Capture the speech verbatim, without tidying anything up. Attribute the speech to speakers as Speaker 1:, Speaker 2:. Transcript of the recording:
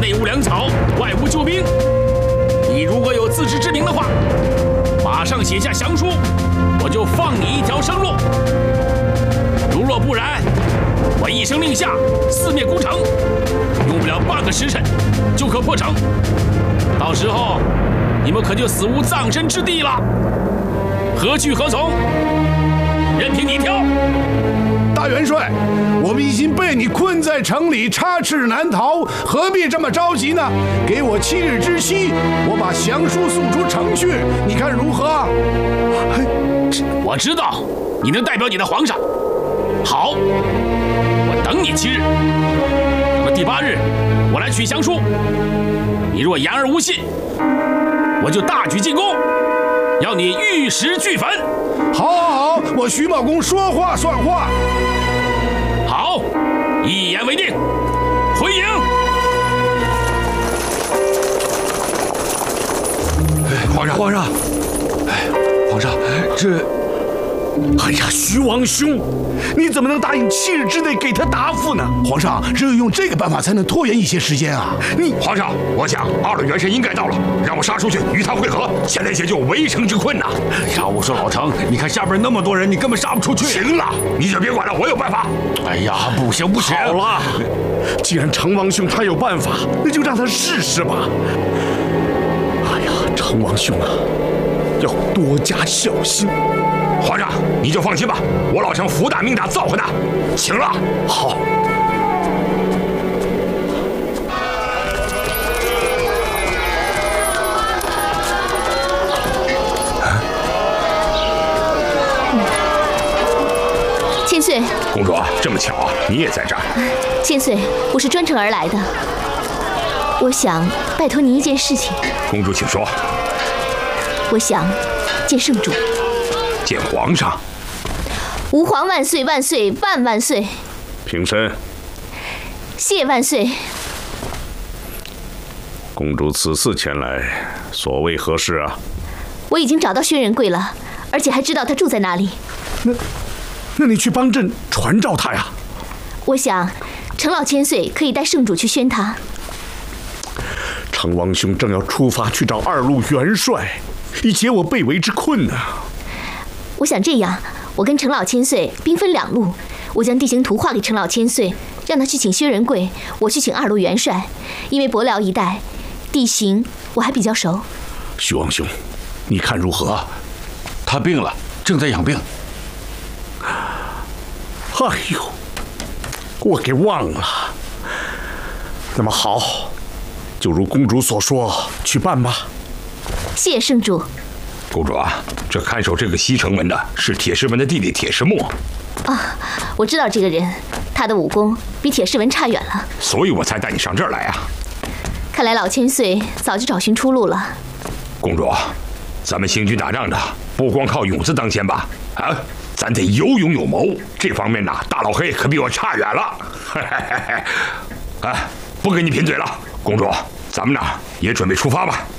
Speaker 1: 内无粮草，外无救兵。你如果有自知之明的话，马上写下降书，我就放你一条生路。如若不然，我一声令下，四面攻城，用不了半个时辰就可破城。到时候你们可就死无葬身之地了。何去何从？任凭你挑。
Speaker 2: 大元帅，我们已经被你困在城里，插翅难逃，何必这么着急呢？给我七日之期，我把降书送出城去，你看如何？
Speaker 1: 我知道你能代表你的皇上。好，我等你七日。那么第八日，我来取降书。你若言而无信，我就大举进攻，要你玉石俱焚。
Speaker 2: 好，好，好，我徐茂公说话算话。
Speaker 1: 好，一言为定，回营。
Speaker 3: 皇上，皇上，哎，皇上，这……哎呀，徐王兄，你怎么能答应七日之内给他答复呢？
Speaker 2: 皇上，只有用这个办法才能拖延一些时间啊！
Speaker 3: 你，
Speaker 4: 皇上，我想二路元帅应该到了，让我杀出去与他会合，现在解救围城之困呐！
Speaker 3: 呀，我说老程，你看下边那么多人，你根本杀不出去。
Speaker 4: 行了，你就别管了，我有办法。
Speaker 3: 哎呀，不行不行！好了，既然成王兄他有办法，那就让他试试吧。哎呀，成王兄啊，要多加小心。
Speaker 4: 皇上，你就放心吧，我老程福大命大，造化大，行了。
Speaker 3: 好。
Speaker 5: 千岁，
Speaker 4: 公主，这么巧啊，你也在这儿。
Speaker 5: 千岁，我是专程而来的，我想拜托您一件事情。
Speaker 4: 公主，请说。
Speaker 5: 我想见圣主。
Speaker 4: 见皇上。
Speaker 5: 吾皇万岁万岁万万岁！
Speaker 4: 平身。
Speaker 5: 谢万岁。
Speaker 4: 公主此次前来，所谓何事啊？
Speaker 5: 我已经找到薛仁贵了，而且还知道他住在哪里。
Speaker 3: 那，那你去帮朕传召他呀？
Speaker 5: 我想，程老千岁可以带圣主去宣他。
Speaker 3: 成王兄正要出发去找二路元帅，以解我被围之困呢。
Speaker 5: 我想这样，我跟程老千岁兵分两路，我将地形图画给程老千岁，让他去请薛仁贵，我去请二路元帅。因为伯辽一带地形我还比较熟。
Speaker 3: 徐王兄，你看如何？
Speaker 6: 他病了，正在养病。
Speaker 3: 哎呦，我给忘了。那么好，就如公主所说，去办吧。
Speaker 5: 谢圣主。
Speaker 4: 公主啊，这看守这个西城门的是铁狮文的弟弟铁狮墨。
Speaker 5: 啊，我知道这个人，他的武功比铁狮文差远了，
Speaker 4: 所以我才带你上这儿来啊。
Speaker 5: 看来老千岁早就找寻出路了。
Speaker 4: 公主，咱们行军打仗的不光靠勇字当先吧？啊，咱得有勇有谋，这方面呐，大老黑可比我差远了。哎，不跟你贫嘴了，公主，咱们呢也准备出发吧。